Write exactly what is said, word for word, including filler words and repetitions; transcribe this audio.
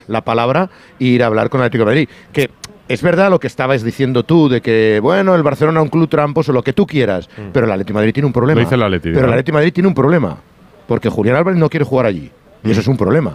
la palabra e ir a hablar con el Atlético de Madrid. Que es verdad lo que estabas diciendo tú, de que, bueno, el Barcelona es un club tramposo, lo que tú quieras, mm. pero el Atlético de Madrid tiene un problema. Lo dice el Atleti, pero ¿no? el Atlético de Madrid tiene un problema, porque Julián Álvarez no quiere jugar allí, y eso es un problema.